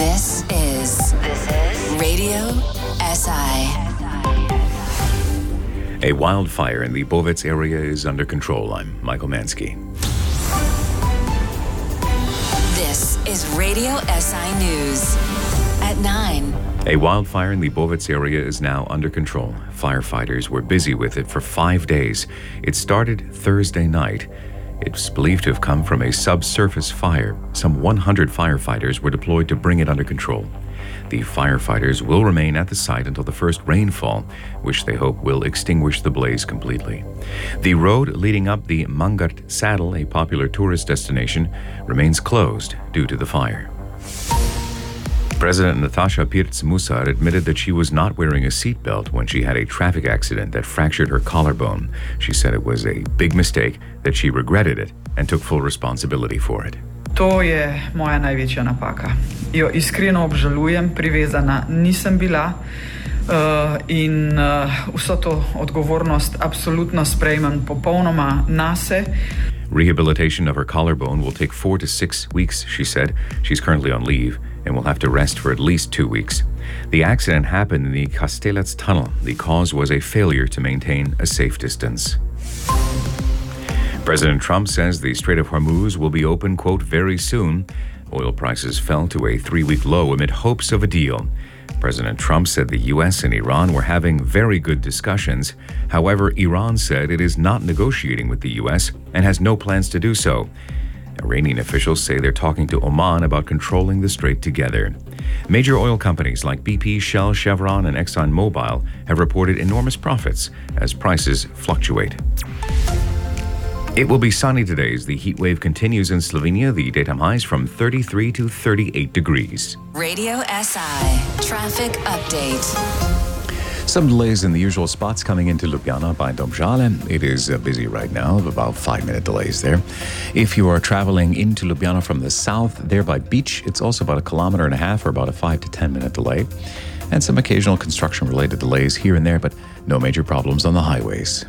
This is Radio SI. A wildfire in the Bovec area is under control. I'm Michael Mansky. This is Radio SI News at 9. A wildfire in the Bovec area is now under control. Firefighters were busy with it for 5 days. It started Thursday night. It's believed to have come from a subsurface fire. Some 100 firefighters were deployed to bring it under control. The firefighters will remain at the site until the first rainfall, which they hope will extinguish the blaze completely. The road leading up the Mangart Saddle, a popular tourist destination, remains closed due to the fire. President Natasha Pirc-Musar admitted that she was not wearing a seatbelt when she had a traffic accident that fractured her collarbone. She said it was a big mistake, that she regretted it and took full responsibility for it. To je moja največja napaka. Jo iskreno obžalujem, privezana nisem bila in vso to odgovornost absolutno sprejmem popolnoma nase. Rehabilitation of her collarbone will take 4 to 6 weeks, she said. She's currently on leave and will have to rest for at least 2 weeks. The accident happened in the Castellets tunnel. The cause was a failure to maintain a safe distance. President Trump says the Strait of Hormuz will be open, quote, very soon. Oil prices fell to a 3-week low amid hopes of a deal. President Trump said the U.S. and Iran were having very good discussions. However, Iran said it is not negotiating with the U.S. and has no plans to do so. Iranian officials say they're talking to Oman about controlling the strait together. Major oil companies like BP, Shell, Chevron, and ExxonMobil have reported enormous profits as prices fluctuate. It will be sunny today as the heat wave continues in Slovenia. The daytime highs from 33 to 38 degrees. Radio SI traffic update. Some delays in the usual spots coming into Ljubljana by Domžale. It is busy right now, about 5-minute delays there. If you are traveling into Ljubljana from the south, there by Beach, it's also about 1.5 kilometers or about a 5 to 10 minute delay. And some occasional construction-related delays here and there, but no major problems on the highways.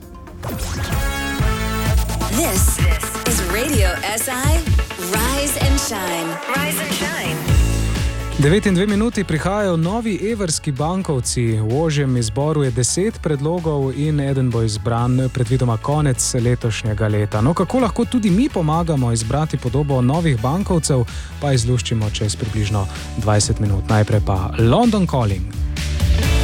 This is Radio SI Rise and Shine. Rise and Shine. 9 in 2 minuti prihajajo novi evrski bankovci. V ožjem izboru je 10 predlogov in eden bo izbran predvidoma konec letošnjega leta. No, kako lahko tudi mi pomagamo izbrati podobo novih bankovcev, pa izluščimo čez približno 20 minut. Najprej pa London Calling.